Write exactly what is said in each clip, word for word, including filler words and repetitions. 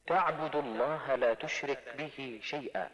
تعبد الله لا تشرك به شيئا،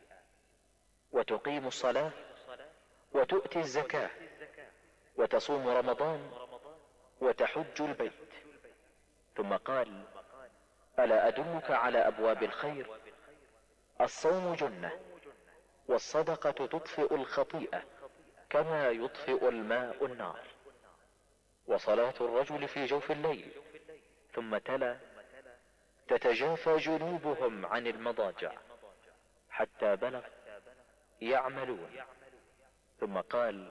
وتقيم الصلاة، وتؤتي الزكاة، وتصوم رمضان، وتحج البيت. ثم قال: ألا أدلك على أبواب الخير؟ الصوم جنة، والصدقة تطفئ الخطيئة كما يطفئ الماء النار، وصلاة الرجل في جوف الليل. ثم تلا: تتجافى جنوبهم عن المضاجع، حتى بلغ: يعملون. ثم قال: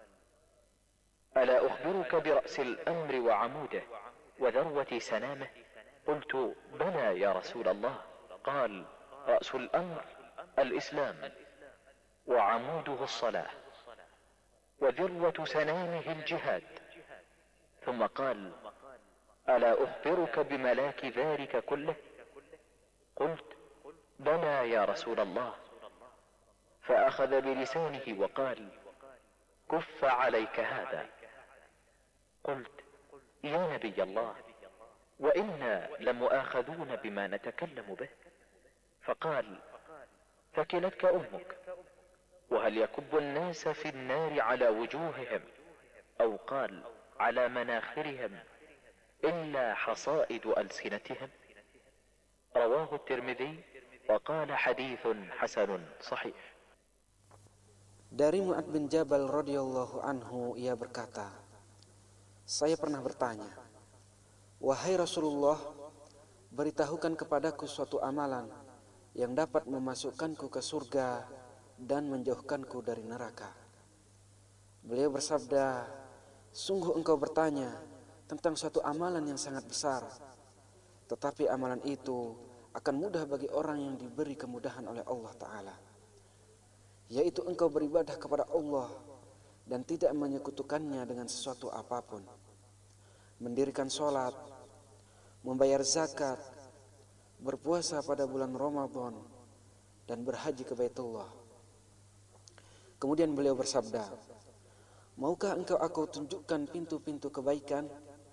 ألا أخبرك برأس الأمر وعموده وذروة سنامه؟ قلت: بلى يا رسول الله. قال: رأس الأمر الإسلام، وعموده الصلاة، وذروة سنامه الجهاد. ثم قال: ألا أخبرك بملاك ذلك كله؟ قلت: بلى يا رسول الله. فأخذ بلسانه وقال: كف عليك هذا. قلت: يا نبي الله، وإنا لمؤاخذون بما نتكلم به. فقال: ثكلتك أمك، وهل يكب الناس في النار على وجوههم، أو قال على مناخرهم، إلا حصائد ألسنتهم؟ رواه الترمذي وقال حديث حسن صحيح. Dari Mu'adz bin Jabal radhiyallahu anhu, ia berkata, saya pernah bertanya, wahai Rasulullah, beritahukan kepadaku suatu amalan yang dapat memasukkanku ke surga dan menjauhkanku dari neraka. Beliau bersabda, sungguh engkau bertanya tentang suatu amalan yang sangat besar, tetapi amalan itu akan mudah bagi orang yang diberi kemudahan oleh Allah Ta'ala, yaitu engkau beribadah kepada Allah dan tidak menyekutukannya dengan sesuatu apapun, mendirikan sholat, membayar zakat, berpuasa pada bulan Ramadan, dan berhaji ke Baitullah. Kemudian beliau bersabda, maukah engkau aku tunjukkan pintu-pintu kebaikan?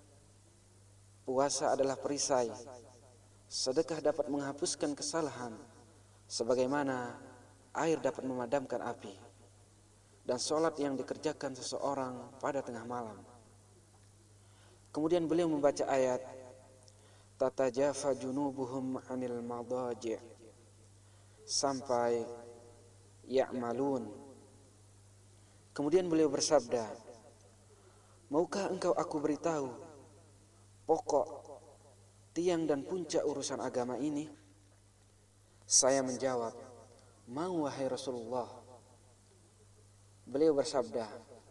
Puasa adalah perisai, sedekah dapat menghapuskan kesalahan, sebagaimana air dapat memadamkan api, dan sholat yang dikerjakan seseorang pada tengah malam. Kemudian beliau membaca ayat tatajafa junubuhum anil madaji' sampai ya'malun. Kemudian beliau bersabda, maukah engkau aku beritahu pokok, tiang dan puncak urusan agama ini? Saya menjawab, mau wahai Rasulullah. Beliau bersabda,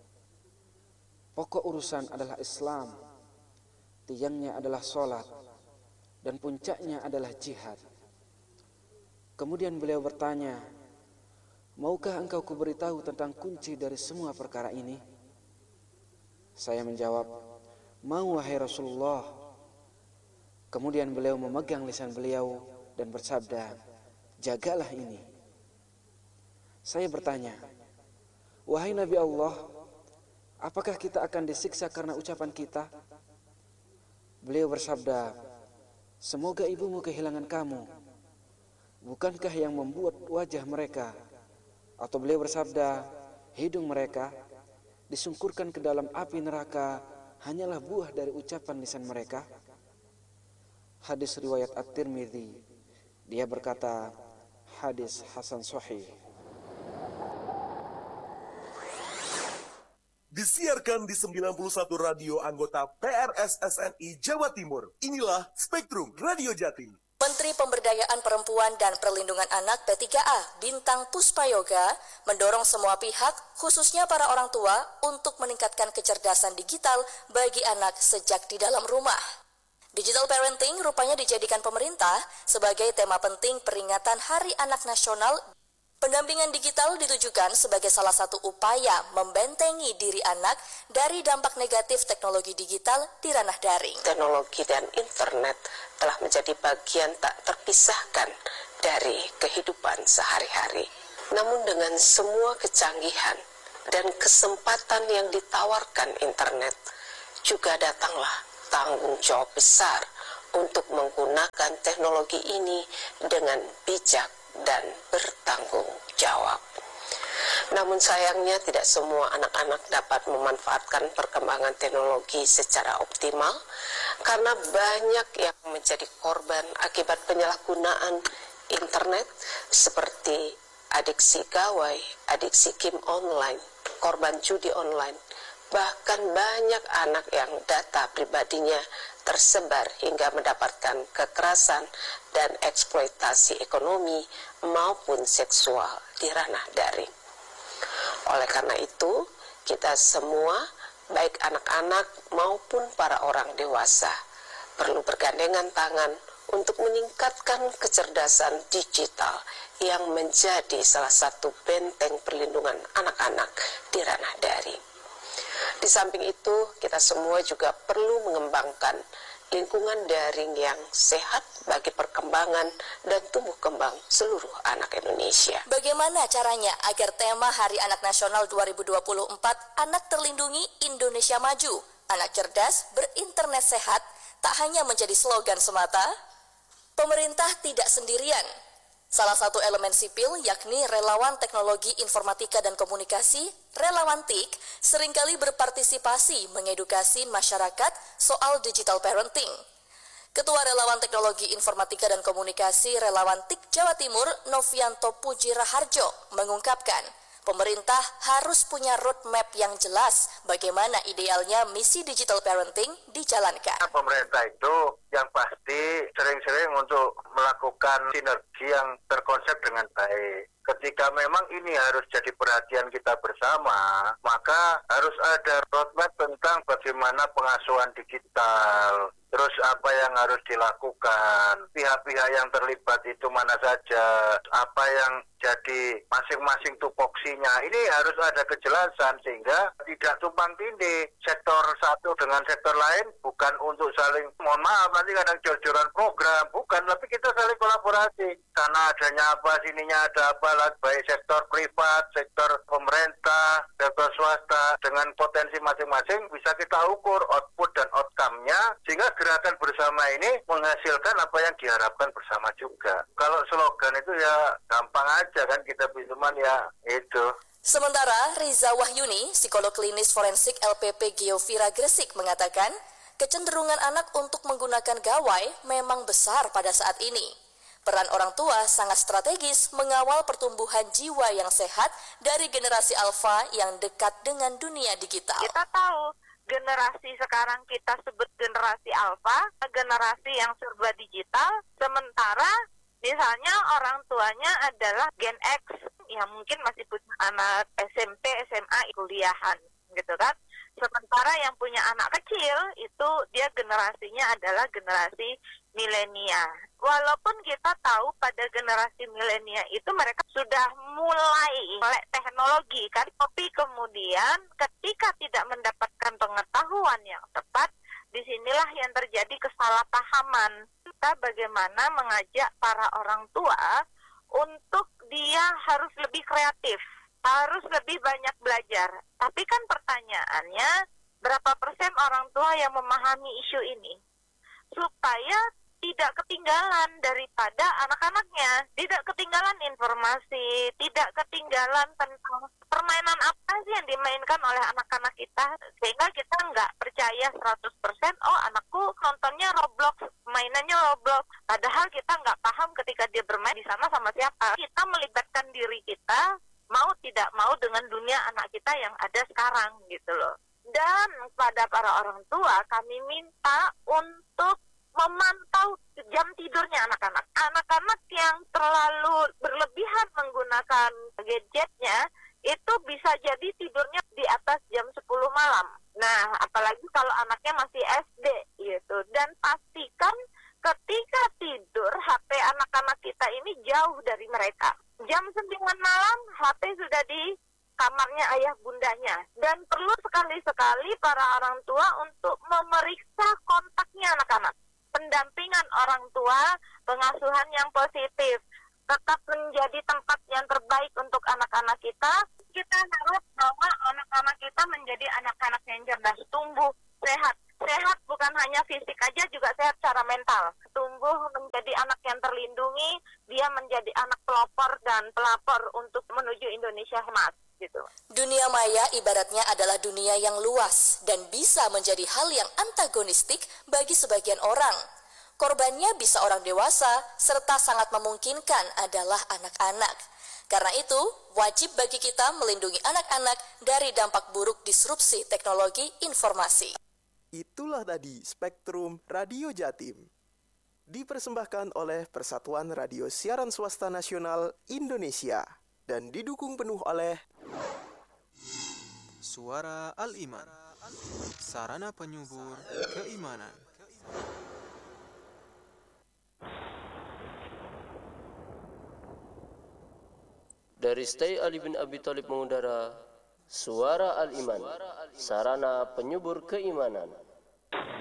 pokok urusan adalah Islam, tiangnya adalah sholat, dan puncaknya adalah jihad. Kemudian beliau bertanya, maukah engkau kuberitahu tentang kunci dari semua perkara ini? Saya menjawab, mau wahai Rasulullah. Kemudian beliau memegang lisan beliau dan bersabda, jagalah ini. Saya bertanya, wahai Nabi Allah, apakah kita akan disiksa karena ucapan kita? Beliau bersabda, semoga ibumu kehilangan kamu. Bukankah yang membuat wajah mereka? Atau beliau bersabda, hidung mereka disungkurkan ke dalam api neraka hanyalah buah dari ucapan lisan mereka. Hadis riwayat At-Tirmidzi. Dia berkata, hadis hasan sahih. Disiarkan di sembilan puluh satu radio anggota P R S S N I Jawa Timur. Inilah Spektrum Radio Jatim. Menteri Pemberdayaan Perempuan dan Perlindungan Anak P tiga A, Bintang Puspayoga, mendorong semua pihak, khususnya para orang tua, untuk meningkatkan kecerdasan digital bagi anak sejak di dalam rumah. Digital parenting rupanya dijadikan pemerintah sebagai tema penting peringatan Hari Anak Nasional. Pendampingan digital ditujukan sebagai salah satu upaya membentengi diri anak dari dampak negatif teknologi digital di ranah daring. Teknologi dan internet telah menjadi bagian tak terpisahkan dari kehidupan sehari-hari. Namun dengan semua kecanggihan dan kesempatan yang ditawarkan internet, juga datanglah tanggung jawab besar untuk menggunakan teknologi ini dengan bijak dan bertanggung jawab. Namun sayangnya tidak semua anak-anak dapat memanfaatkan perkembangan teknologi secara optimal karena banyak yang menjadi korban akibat penyalahgunaan internet seperti adiksi gawai, adiksi game online, korban judi online. Bahkan banyak anak yang data pribadinya tersebar hingga mendapatkan kekerasan dan eksploitasi ekonomi maupun seksual di ranah daring. Oleh karena itu, kita semua, baik anak-anak maupun para orang dewasa, perlu bergandengan tangan untuk meningkatkan kecerdasan digital yang menjadi salah satu benteng perlindungan anak-anak di ranah daring. Di samping itu, kita semua juga perlu mengembangkan lingkungan daring yang sehat bagi perkembangan dan tumbuh kembang seluruh anak Indonesia. Bagaimana caranya agar tema Hari Anak Nasional dua ribu dua puluh empat Anak Terlindungi Indonesia Maju, Anak Cerdas Berinternet Sehat tak hanya menjadi slogan semata? Pemerintah tidak sendirian. Salah satu elemen sipil yakni relawan teknologi informatika dan komunikasi, relawan T I K, seringkali berpartisipasi mengedukasi masyarakat soal digital parenting. Ketua Relawan Teknologi Informatika dan Komunikasi Relawan T I K Jawa Timur, Novianto Puji Raharjo, mengungkapkan, pemerintah harus punya roadmap yang jelas bagaimana idealnya misi digital parenting dijalankan. Pemerintah itu yang pasti sering-sering untuk melakukan sinergi yang terkonsep dengan baik. Ketika memang ini harus jadi perhatian kita bersama, maka harus ada roadmap tentang bagaimana pengasuhan digital. Terus apa yang harus dilakukan, pihak-pihak yang terlibat itu mana saja, apa yang jadi masing-masing tupoksinya. Ini harus ada kejelasan sehingga tidak tumpang tindih sektor satu dengan sektor lain, bukan untuk saling, mohon maaf nanti kadang jor-joran program, bukan, tapi kita saling kolaborasi. Karena adanya apa, sininya ada apa, baik sektor privat, sektor pemerintah, sektor swasta, dengan potensi masing-masing bisa kita ukur output dan outcome-nya, sehingga gerakan bersama ini menghasilkan apa yang diharapkan bersama juga. Kalau slogan itu ya gampang aja kan, kita cuman ya itu. Sementara Riza Wahyuni, psikolog klinis forensik L P P Geovira Gresik mengatakan, kecenderungan anak untuk menggunakan gawai memang besar pada saat ini. Peran orang tua sangat strategis mengawal pertumbuhan jiwa yang sehat dari generasi alfa yang dekat dengan dunia digital. Kita tahu generasi sekarang kita sebut generasi alfa, generasi yang serba digital, sementara misalnya orang tuanya adalah Gen X yang mungkin masih punya anak S M P, S M A, kuliahan gitu kan. Sementara yang punya anak kecil itu dia generasinya adalah generasi milenial. Walaupun kita tahu pada generasi milenial itu mereka sudah mulai melek teknologi kan, tapi kemudian ketika tidak mendapatkan pengetahuan yang tepat, disinilah yang terjadi kesalahpahaman. Kita bagaimana mengajak para orang tua untuk dia harus lebih kreatif, harus lebih banyak belajar. Tapi kan pertanyaannya, berapa persen orang tua yang memahami isu ini? Supaya tidak ketinggalan daripada anak-anaknya, tidak ketinggalan informasi, tidak ketinggalan tentang permainan apa sih yang dimainkan oleh anak-anak kita, sehingga kita nggak percaya seratus persen, oh anakku nontonnya Roblox, mainannya Roblox, padahal kita nggak paham ketika dia bermain di sana sama siapa. Kita melibatkan diri kita, mau tidak mau dengan dunia anak kita yang ada sekarang gitu loh. Dan pada para orang tua kami minta untuk memantau jam tidurnya anak-anak. Anak-anak yang terlalu berlebihan menggunakan gadgetnya itu bisa jadi tidurnya di atas jam sepuluh malam. Nah, apalagi kalau anaknya masih S D gitu. Dan pastikan ketika tidur H P anak-anak kita ini jauh dari mereka. Jam sembilan malam H P sudah di kamarnya ayah bundanya. Dan perlu sekali-sekali para orang tua untuk memeriksa kontaknya anak-anak. Pendampingan orang tua, pengasuhan yang positif, tetap menjadi tempat yang terbaik untuk anak-anak kita. Kita harap bahwa anak-anak kita menjadi anak-anak yang cerdas, tumbuh, sehat. sehat bukan hanya fisik aja, juga sehat secara mental. Tumbuh menjadi anak yang terlindungi, dia menjadi anak pelopor dan pelapor untuk menuju Indonesia emas. Gitu. Dunia maya ibaratnya adalah dunia yang luas dan bisa menjadi hal yang antagonistik bagi sebagian orang. Korbannya bisa orang dewasa, serta sangat memungkinkan adalah anak-anak. Karena itu, wajib bagi kita melindungi anak-anak dari dampak buruk disrupsi teknologi informasi. Itulah tadi Spektrum Radio Jatim. Dipersembahkan oleh Persatuan Radio Siaran Swasta Nasional Indonesia dan didukung penuh oleh Suara Al-Iman, sarana penyubur keimanan. Dari Stay Ali bin Abi Thalib mengudara Suara Al-Iman, sarana penyubur keimanan.